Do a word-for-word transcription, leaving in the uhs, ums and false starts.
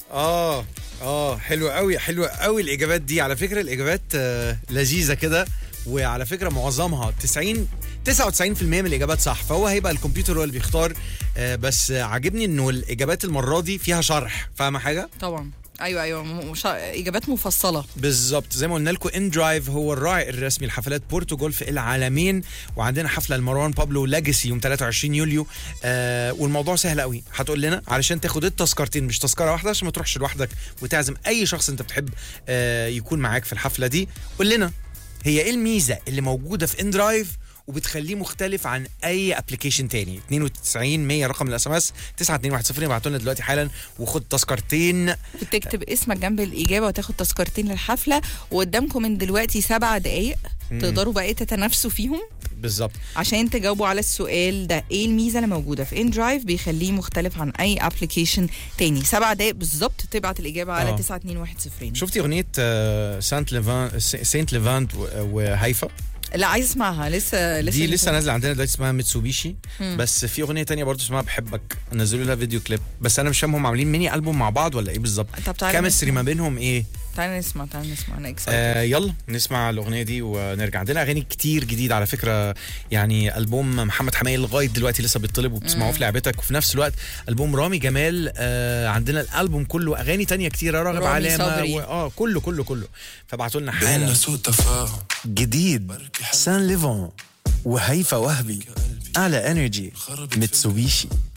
اه اه حلو قوي، حلو قوي الاجابات دي. على فكره الاجابات آه لذيذه كده، وعلى فكره معظمها تسعين تسعة وتسعين بالمية من الاجابات صح، فهو هيبقى الكمبيوتر هو اللي بيختار. آه بس آه عاجبني انه الاجابات المره دي فيها شرح، فاهمه حاجه؟ طبعا ايوه ايوه مش... اجابات مفصله بالظبط. زي ما قلنا لكم، ان درايف هو الراعي الرسمي لحفلات بورتو جولف العالمين، وعندنا حفله لمروان بابلو لاجاسي يوم ثلاثة وعشرين يوليو. آه والموضوع سهل قوي، هتقول لنا علشان تاخد التذكرتين مش تذكره واحده، عشان ما تروحش لوحدك وتعزم اي شخص انت بتحب آه يكون معاك في الحفله دي. قول لنا هي ايه الميزه اللي موجوده في ان درايف وبتخليه مختلف عن اي ابلكيشن تاني. اتنين وتسعين مية رقم الاس ام اس تسعة اتنين واحد صفر، ابعتوا لنا دلوقتي حالا وخد تذكرتين. بتكتب اسمك جنب الاجابه وتاخد تذكرتين للحفله، وقدامكم من دلوقتي سبع دقائق تقدروا بقى تتنافسوا فيهم بالظبط عشان تجاوبوا على السؤال ده. ايه الميزه اللي موجوده في ان درايف بيخليه مختلف عن اي ابلكيشن تاني؟ سبع دقائق بالظبط تبعت الاجابه على تسعة اتنين واحد صفر. شفتي اغنيه آه سانت ليفان سانت ليفانت وهيفا؟ لا عايز اسمعها، لسه لسه دي لسه نازله عندنا دلوقتي، اسمها ميتسوبيشي. مم. بس في اغنيه تانية برضو اسمها بحبك، نزلوا لها فيديو كليب، بس انا مش فاهم هم عاملين ميني البوم مع بعض ولا ايه بالظبط؟ كيمستري ما بينهم ايه؟ تعالى نسمع تعالى نسمع انا آه يلا نسمع الاغنيه دي ونرجع. عندنا اغاني كتير جديد على فكره، يعني البوم محمد حماقي لغايه دلوقتي لسه بيطلب وبتسمعوه في لعبتك، وفي نفس الوقت البوم رامي جمال. آه عندنا الالبوم كله اغاني تانية كتيره، راغب علامه و... اه كله كله كله. فابعتوا لنا حالا جديد سان ليفون وهيفا وهبي على انرجي ميتسوبيشي.